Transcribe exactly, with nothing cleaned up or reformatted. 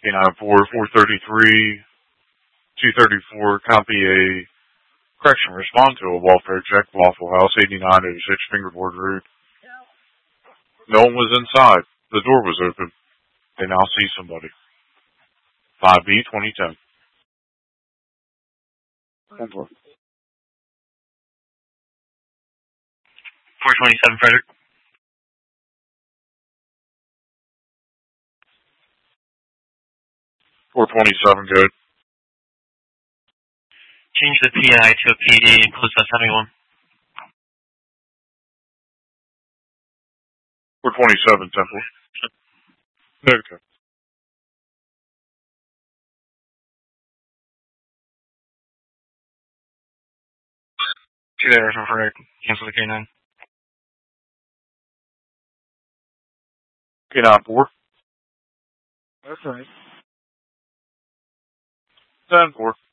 K nine four, four thirty-three, two thirty-four, copy a correction. Respond to a welfare check, Waffle House, eighty-nine eighty-six, Fingerboard Road. No one was inside. The door was open. They now see somebody. five B, twenty ten. ten four. four twenty-seven, Frederick. four twenty-seven, good. Change the P I to a P D and close that seventy-one. four twenty-seven, Temple. Okay. Two errors for Frederick. Cancel the K nine. K nine four. That's right. ten four.